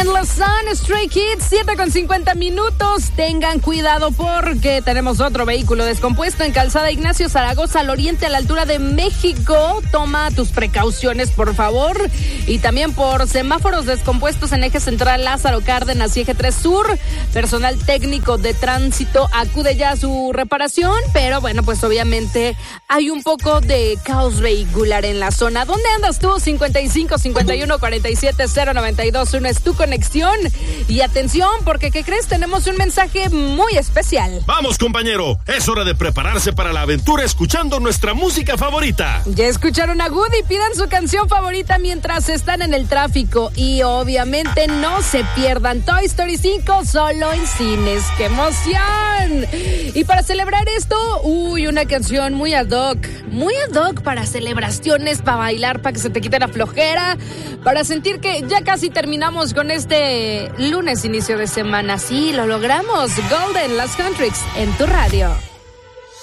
Endless Sun, Stray Kids, 7:50. Tengan cuidado porque tenemos otro vehículo descompuesto en Calzada Ignacio Zaragoza al oriente, a la altura de México. Toma tus precauciones, por favor. Y también por semáforos descompuestos en eje central Lázaro Cárdenas y eje 3 Sur. Personal técnico de tránsito acude ya a su reparación, pero bueno, pues obviamente hay un poco de caos vehicular en la zona. ¿Dónde andas tú? 55 51 47 092 1 es tu conexión. Y atención, porque ¿qué crees? Tenemos un mensaje muy especial. Vamos, compañero, es hora de prepararse para la aventura escuchando nuestra música favorita. Ya escucharon a Woody, pidan su canción favorita mientras están en el tráfico. Y obviamente no se pierdan Toy Story 5 solo en cines. ¡Qué emoción! Y para celebrar esto, una canción muy ad hoc para celebraciones, para bailar, para que se te quite la flojera, para sentir que ya casi terminamos con este lunes, inicio de semana. Sí, lo logramos. Golden, Las Countries, en tu radio.